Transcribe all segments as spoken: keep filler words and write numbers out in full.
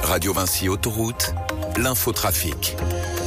Radio Vinci Autoroute, l'infotrafic.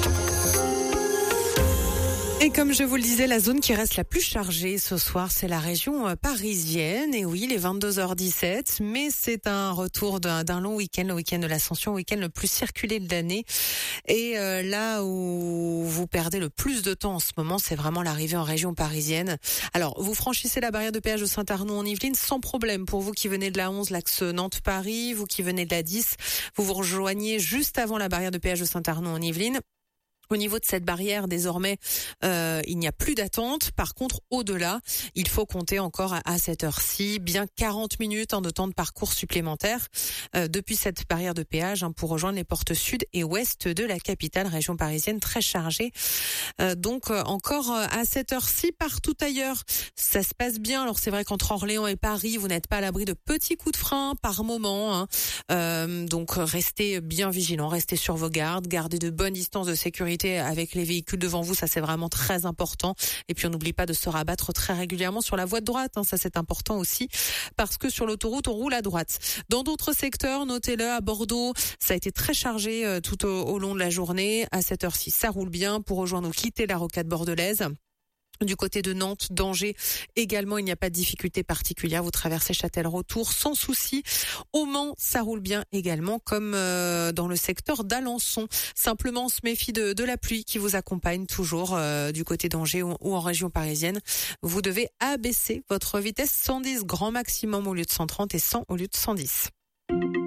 Et comme je vous le disais, la zone qui reste la plus chargée ce soir, c'est la région parisienne. Et oui, il est vingt-deux heures dix-sept, mais c'est un retour d'un, d'un long week-end, le week-end de l'Ascension, le week-end le plus circulé de l'année. Et euh, là où vous perdez le plus de temps en ce moment, c'est vraiment l'arrivée en région parisienne. Alors, vous franchissez la barrière de péage de Saint-Arnoux en Yvelines sans problème. Pour vous qui venez de la onze, l'axe Nantes-Paris, vous qui venez de la dix, vous vous rejoignez juste avant la barrière de péage de Saint-Arnoux en Yvelines. Au niveau de cette barrière, désormais, euh, il n'y a plus d'attente. Par contre, au-delà, il faut compter encore à, à cette heure-ci bien quarante minutes hein, de temps de parcours supplémentaire euh, depuis cette barrière de péage hein, pour rejoindre les portes sud et ouest de la capitale, région parisienne très chargée. Euh, donc, euh, encore euh, à cette heure-ci, partout ailleurs, ça se passe bien. Alors, c'est vrai qu'entre Orléans et Paris, vous n'êtes pas à l'abri de petits coups de frein par moment. Hein. Euh, donc, restez bien vigilants, restez sur vos gardes, gardez de bonnes distances de sécurité avec les véhicules devant vous, ça c'est vraiment très important. Et puis on n'oublie pas de se rabattre très régulièrement sur la voie de droite, hein, ça c'est important aussi, parce que sur l'autoroute on roule à droite. Dans d'autres secteurs, notez-le, à Bordeaux, ça a été très chargé euh, tout au, au long de la journée. À cette heure-ci, ça roule bien pour rejoindre ou quitter la rocade bordelaise. Du côté de Nantes, d'Angers, également, il n'y a pas de difficulté particulière. Vous traversez Châtellerault-Tours sans souci. Au Mans, ça roule bien également, comme euh, dans le secteur d'Alençon. Simplement, on se méfie de, de la pluie qui vous accompagne toujours euh, du côté d'Angers ou, ou en région parisienne. Vous devez abaisser votre vitesse cent dix grand maximum au lieu de cent trente et cent au lieu de cent dix.